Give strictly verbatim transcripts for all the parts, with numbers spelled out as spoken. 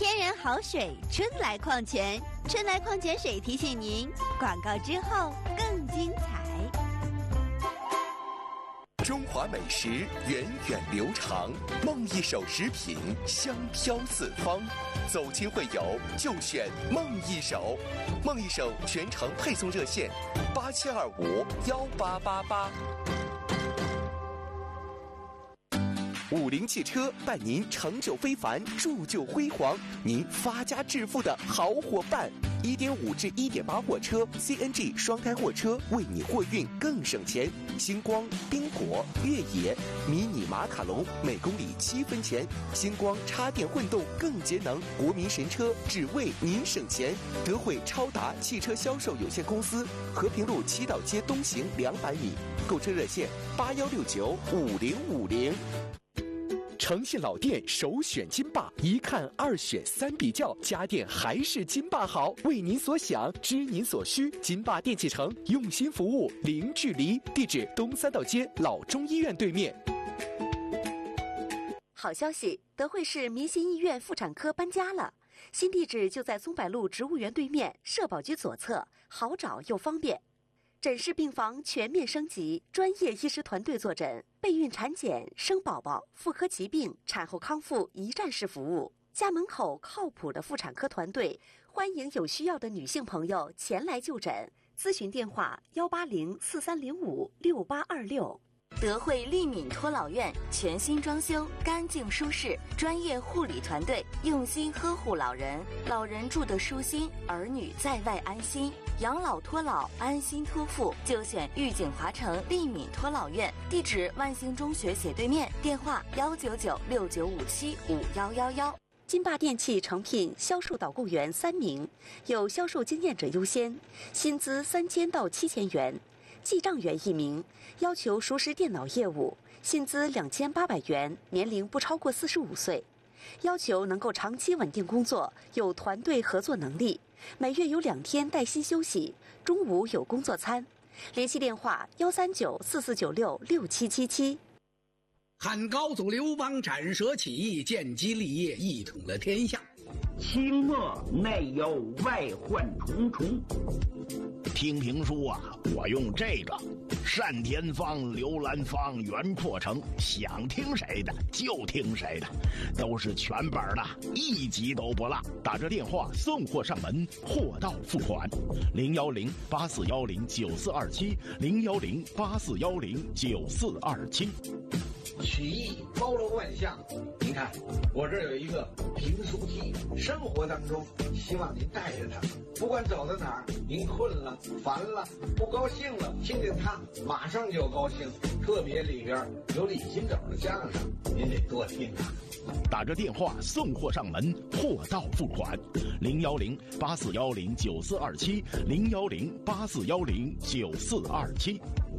天然好水，春来矿泉，春来矿泉水提醒您，广告之后更精彩。 中华美食源远流长，梦一手食品香飘四方。走亲会友就选梦一手，梦一手全程配送热线八七二五幺八八八。五菱汽车伴您成就非凡，铸就辉煌，您发家致富的好伙伴。一点五至一点八货车 C N G 双胎货车，为你货运更省钱。星光、宾果、越野、迷你马卡龙每公里七分钱。星光插电混动更节能，国民神车只为您省钱。德惠超达汽车销售有限公司，和平路七道街东行两百米。购车热线八幺六九五零五零。诚信老店首选金霸，一看二选三比较，家电还是金霸好。为您所想，知您所需，金霸电器城用心服务，零距离。地址东三道街老中医院对面。 好消息，德惠市民心医院妇产科搬家了，新地址就在松柏路植物园对面，社保局左侧，好找又方便。诊室病房全面升级，专业医师团队坐诊，备孕产检、生宝宝、妇科疾病、产后康复一站式服务。家门口靠谱的妇产科团队，欢迎有需要的女性朋友前来就诊。咨询电话：幺八零四三零五六八二六。 德惠利敏托老院全新装修，干净舒适，专业护理团队用心呵护老人，老人住得舒心，儿女在外安心。养老托老，安心托付，就选玉景华城利敏托老院。地址：万兴中学斜对面。电话：幺九九六九五七五幺幺幺。 金霸电器诚聘销售导购员三名，有销售经验者优先，薪资三千到七千元。记账员一名，要求熟识电脑业务，薪资两千八百元，年龄不超过四十五岁，要求能够长期稳定工作，有团队合作能力，每月有两天带薪休息，中午有工作餐。联系电话：幺三九四四九六六七七七。 汉高祖刘邦斩蛇起义，建基立业，一统了天下。 清末内有外患重重。 听评书啊，我用这个单田芳、刘兰芳、袁阔成，想听谁的就听谁的，都是全本的，一集都不落。打这电话送货上门，货到付款。零幺零八四幺零九四二七，零幺零八四幺零九四二七。 曲艺包罗万象，您看我这儿有一个评书机，生活当中希望您带着它，不管走到哪儿，您困了、烦了、不高兴了，听见它马上就高兴。特别里边有李金斗的相声，您得多听啊。 打着电话送货上门，货到付款。零幺零八四幺零九四二七，零幺零八四幺零九四二七。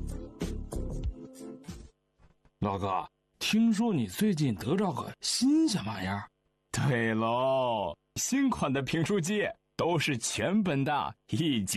老哥，听说你最近得着个新鲜玩意儿？ 对喽，新款的评书机都是全本的，一集